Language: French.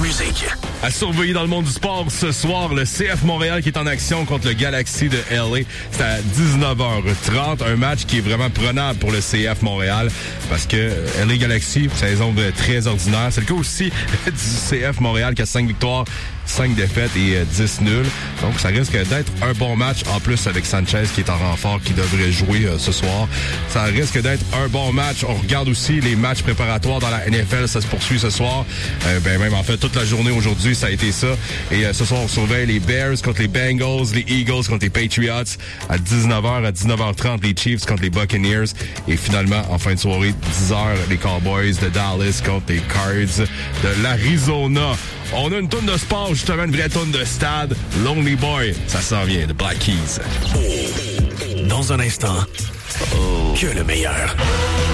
musique. À surveiller dans le monde du sport ce soir, le CF Montréal qui est en action contre le Galaxy de LA. C'est à 19h30. Un match qui est vraiment prenable pour le CF Montréal parce que LA Galaxy, saison très ordinaire. C'est le cas aussi du CF Montréal qui a 5 victoires, 5 défaites et 10 nuls. Donc, ça risque d'être un bon match. En plus, avec Sanchez qui est en renfort, qui devrait jouer ce soir. Ça risque d'être un bon match. On regarde aussi les matchs préparatoires dans la NFL. Ça se poursuit ce soir. Même en fait, toute la journée aujourd'hui, ça a été ça. Et ce soir, on surveille les Bears contre les Bengals, les Eagles contre les Patriots. À 19h, à 19h30, les Chiefs contre les Buccaneers. Et finalement, en fin de soirée, 10h, les Cowboys de Dallas contre les Cards de l'Arizona. On a une toune de sport, justement, une vraie toune de stade. Lonely Boy, ça s'en vient, de Black Keys. Dans un instant, que le meilleur.